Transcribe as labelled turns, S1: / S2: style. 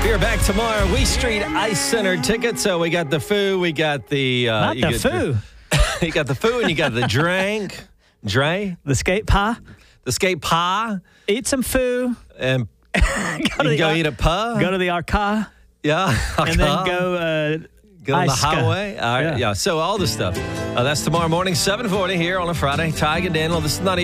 S1: We're back tomorrow. We Street Ice Center tickets. So we got the foo, we got the...
S2: Not the foo.
S1: You got the foo and you got the drink. Dre?
S2: The skate pie.
S1: The skate pie.
S2: Eat some foo.
S1: And you can go eat a pie.
S2: Go to the arcade.
S1: Yeah.
S2: And then go...
S1: Go on the highway. All right, yeah. So all this stuff. That's tomorrow morning, 7:40 here on a Friday. Tig and Daniel. This is not even